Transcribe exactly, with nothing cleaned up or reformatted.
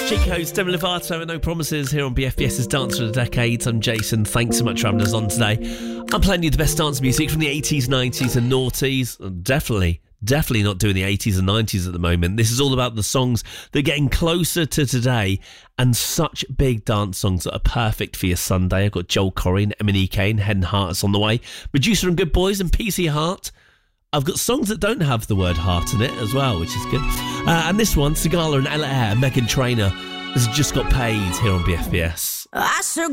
Chico's Demi Lovato and No Promises here on B F B S's Dance for the Decades. I'm Jason. Thanks so much for having us on today. I'm playing you the best dance music from the eighties, nineties and noughties. Definitely, definitely not doing the eighties and nineties at the moment. This is all about the songs that are getting closer to today and such big dance songs that are perfect for your Sunday. I've got Joel Corry and Emily Kane, Head and Hearts on the way. Producer and Good Boys and P C Hart. I've got songs that don't have the word heart in it as well, which is good. Uh, and this one, Sigala and Ella Air, Meghan Trainor, has just got paid here on B F B S. I should